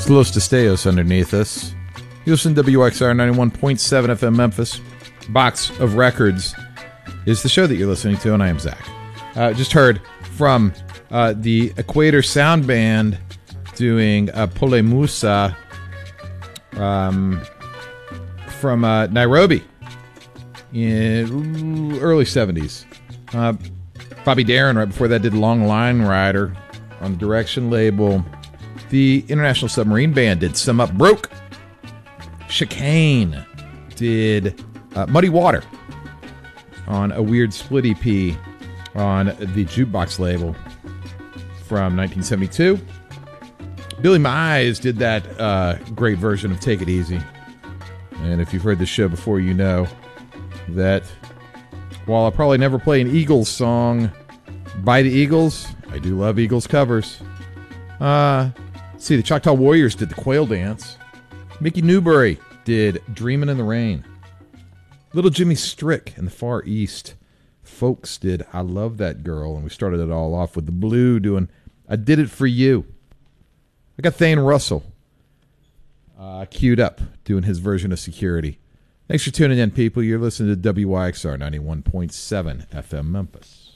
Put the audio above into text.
It's Los Destellos underneath us. You listen to WXR 91.7 FM Memphis. Box of Records is the show that you're listening to, and I am Zach. Just heard from the Equator Sound Band doing Pole Musa from Nairobi in early 70s. Bobby Darin, right before that, did Long Line Rider on the Direction label. The International Submarine Band did Some Up Broke. Chicane did Muddy Water on a weird split EP on the Jukebox label from 1972. Billy Mize did that great version of Take It Easy. And if you've heard this show before, you know that while I'll probably never play an Eagles song by the Eagles, I do love Eagles covers. See, the Choctaw Warriors did the Quail Dance. Mickey Newbury did Dreamin' in the Rain. Little Jimmy Strick in the Far East. Folks did I Love That Girl. And we started it all off with the Blue doing I Did It For You. I got Thane Russell queued up doing his version of Security. Thanks for tuning in, people. You're listening to WYXR 91.7 FM Memphis.